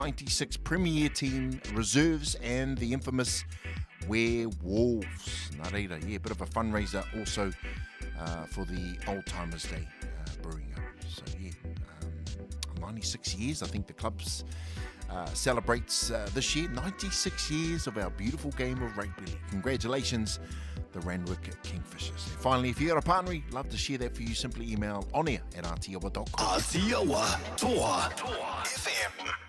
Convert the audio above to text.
96 Premier Team, Reserves, and the infamous Werewolves. Nā reira, yeah, bit of a fundraiser also for the Old Timers Day brewing up. So yeah, 96 years, I think the club's celebrates this year, 96 years of our beautiful game of rugby league. Congratulations, the Randwick Kingfishers. And finally, if you got a partner, love to share that for you. Simply email onair@aotearoa.com. Aotearoa Toa.